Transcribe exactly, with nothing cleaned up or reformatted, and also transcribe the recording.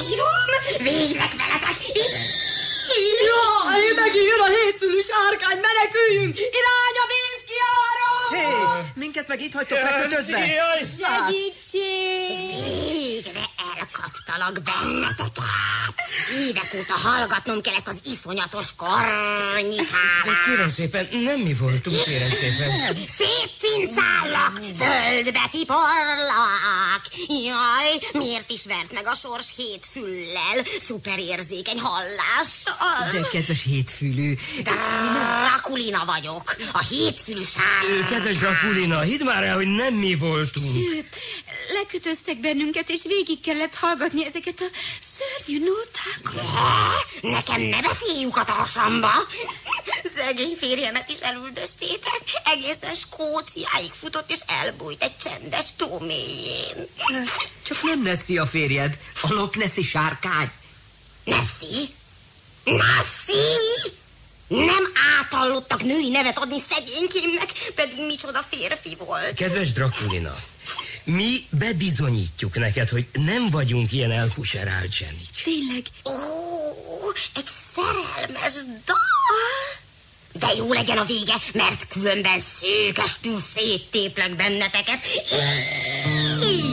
bírom, végzek veletek. Jaj, megint jön a hétfülű sárkány, meneküljünk! Irány a vízkiáró! Hé, hey, minket meg itt hagytok lekötözve? Segítség! Végre elkaptalak benneteket. Évek óta hallgatnom kell ezt az iszonyatos kornyitálást. Kérem szépen, nem mi voltunk, kérem szépen. Szétcincállak, földbe tiporlak. Jaj, miért is vert meg a sors hét füllel, szuperérzékeny hallással? De kedves hétfülű... Drakulina vagyok, a hétfülű sár. Kedves Drakulina, hidd már el, hogy nem mi voltunk. Sőt, lekötöztek bennünket, és végig kellett hallgatni ezeket a szörnyű nótákat. De nekem ne beszéljük a hasamba. Szegény férjemet is elüldöztétek. Egészen Skóciáig futott, és elbújt egy csendes tó mélyén. Csak nem Nessie a férjed, a Loch Nessi sárkány. Nessie? Nessie? Nem átallottak női nevet adni szegénykémnek, pedig micsoda férfi volt. Kedves Drakulina, mi bebizonyítjuk neked, hogy nem vagyunk ilyen elfuserált zsenik. Tényleg? Ó, egy szerelmes dal. De jó legyen a vége, mert különben székestül széttéplek benneteket.